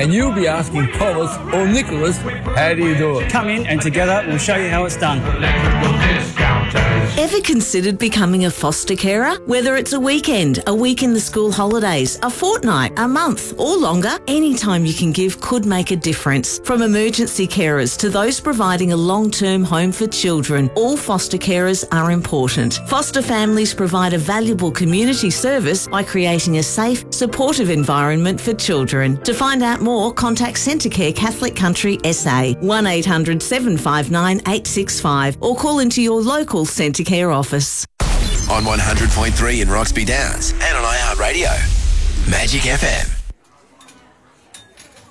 and you'll be asking Thomas or Nicholas, how do you do it? Come in and together we'll show you how it's done. Ever considered becoming a foster carer? Whether it's a weekend, a week in the school holidays, a fortnight, a month or longer, any time you can give could make a difference. From emergency carers to those providing a long-term home for children, all foster carers are important. Foster families provide a valuable community service by creating a safe, supportive environment for children. To find out more, contact Centrecare Catholic Country SA 1800 759 865 or call into your local Centrecare office. On 100.3 in Roxby Downs and on iHeartRadio. Magic FM.